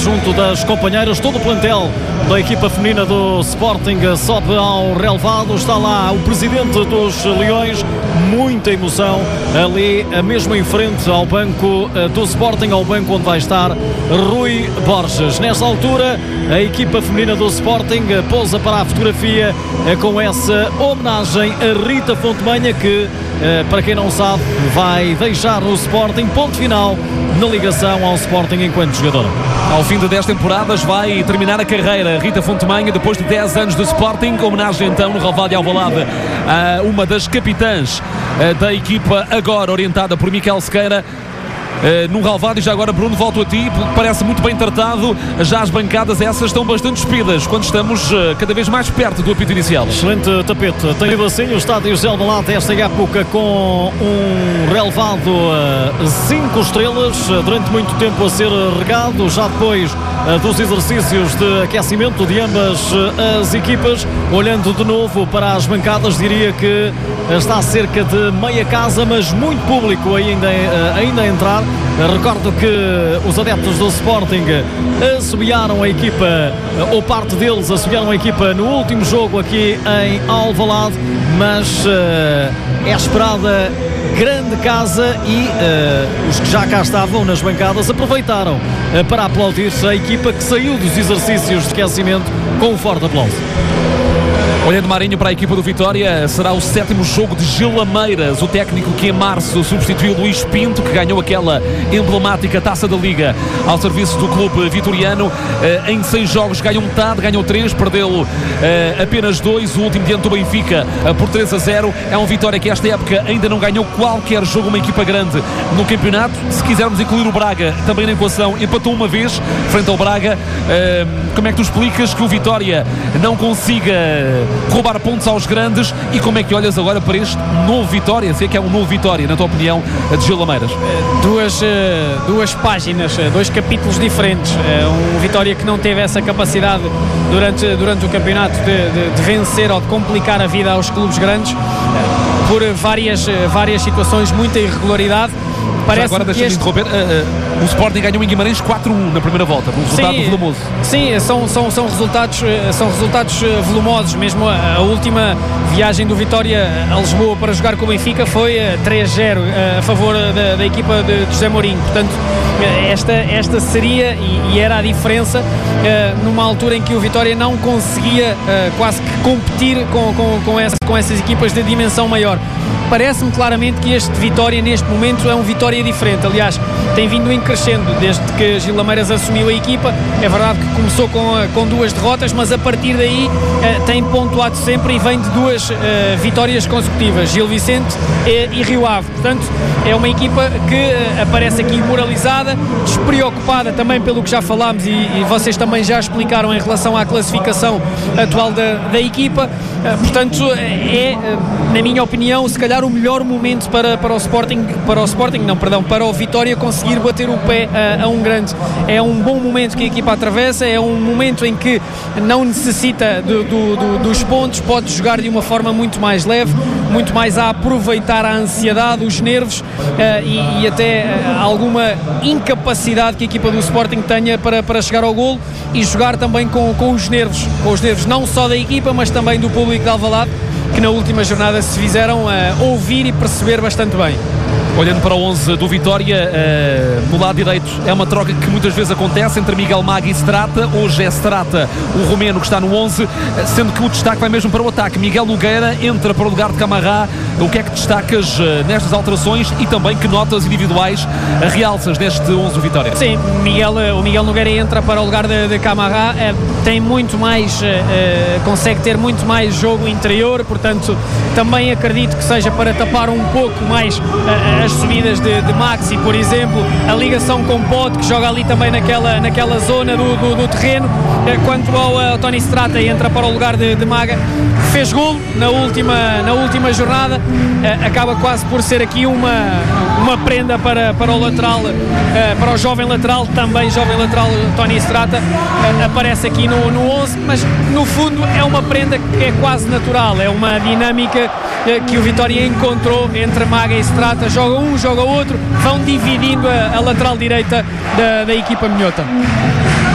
junto das companheiras. Todo o plantel da equipa feminina do Sporting sobe ao relevado. Está lá o presidente dos Leões. Muita emoção ali, mesmo em frente ao banco do Sporting, ao banco onde vai estar Rui Borges. Nesta altura, a equipa feminina do Sporting pousa para a fotografia com essa homenagem a Rita Fontemanha, que, para quem não sabe, vai deixar o Sporting, ponto final na ligação ao Sporting enquanto jogadora. Ao fim de 10 temporadas vai terminar a carreira Rita Fontemanha, depois de 10 anos de Sporting. Homenagem então no relvado de Alvalade a uma das capitãs da equipa, agora orientada por Miquel Sequeira. Num relvado. E já agora, Bruno, volto a ti, parece muito bem tratado. Já as bancadas essas estão bastante despidas quando estamos cada vez mais perto do apito inicial. Excelente tapete, tem sido assim o estádio José Alvalade esta época, com um relevado 5 estrelas, durante muito tempo a ser regado, já depois dos exercícios de aquecimento de ambas as equipas. Olhando de novo para as bancadas, diria que está cerca de meia casa, mas muito público ainda a entrar. Recordo que os adeptos do Sporting assobiaram a equipa, ou parte deles assobiaram a equipa no último jogo aqui em Alvalade, mas é esperada grande casa e os que já cá estavam nas bancadas aproveitaram para aplaudir a equipa que saiu dos exercícios de aquecimento com um forte aplauso. Olhando Marinho para a equipa do Vitória, será o 7º jogo de Gil Lameiras, o técnico que em março substituiu Luís Pinto, que ganhou aquela emblemática Taça da Liga ao serviço do clube vitoriano. Em 6 jogos ganhou metade, ganhou 3, perdeu apenas 2, o último diante do Benfica por 3-0. É um Vitória que esta época ainda não ganhou qualquer jogo, uma equipa grande no campeonato. Se quisermos incluir o Braga também na equação, empatou uma vez frente ao Braga. Como é que tu explicas que o Vitória não consiga roubar pontos aos grandes, e como é que olhas agora para este novo Vitória, se é que é um novo Vitória, na tua opinião, de Gil Lameiras? Duas páginas, 2 capítulos diferentes. Um Vitória que não teve essa capacidade durante o campeonato de vencer ou de complicar a vida aos clubes grandes, por várias situações, muita irregularidade. Agora deixa-me interromper, o Sporting ganhou em Guimarães 4-1 na primeira volta, um resultado volumoso. Sim, são resultados volumosos. Mesmo a última viagem do Vitória a Lisboa para jogar com o Benfica foi 3-0 a favor da equipa de José Mourinho. Portanto, esta seria e era a diferença numa altura em que o Vitória não conseguia quase que competir com essas equipas de dimensão maior. Parece-me claramente que este Vitória, neste momento, é um Vitória diferente. Aliás, tem vindo em crescendo desde que Gil Lameiras assumiu a equipa. É verdade que começou com 2 derrotas, mas a partir daí tem pontuado sempre e vem de 2 vitórias consecutivas, Gil Vicente e Rio Ave. Portanto, é uma equipa que aparece aqui moralizada, despreocupada também pelo que já falámos e vocês também já explicaram em relação à classificação atual da equipa. Portanto, na minha opinião, se calhar o melhor momento para o Vitória conseguir bater o pé a um grande. É um bom momento que a equipa atravessa, é um momento em que não necessita dos pontos, pode jogar de uma forma muito mais leve, muito mais a aproveitar a ansiedade, os nervos e até alguma incapacidade que a equipa do Sporting tenha para chegar ao golo, e jogar também com os nervos não só da equipa, mas também do público de Alvalade, que na última jornada se fizeram ouvir e perceber bastante bem. Olhando para o 11 do Vitória, no lado direito é uma troca que muitas vezes acontece entre Miguel Maga e Strata. Hoje é Strata, o romeno, que está no 11, sendo que o destaque vai mesmo para o ataque. Miguel Nogueira entra para o lugar de Camará. O que é que destacas nestas alterações e também que notas individuais realças neste 11 do Vitória? Sim, o Miguel Nogueira entra para o lugar de Camará, tem muito mais, consegue ter muito mais jogo interior, portanto também acredito que seja para tapar um pouco mais as subidas de Maxi, por exemplo, a ligação com Pote, que joga ali também naquela zona do terreno. Quanto ao Tony Strata, entra para o lugar de Maga, que fez golo na última jornada, acaba quase por ser aqui uma prenda para o lateral, para o jovem lateral Tony Strata. Aparece aqui no 11, mas no fundo é uma prenda que é quase natural, é uma dinâmica que o Vitória encontrou entre Maga e Strata. Joga um, joga outro, vão dividindo a lateral direita da equipa minhota.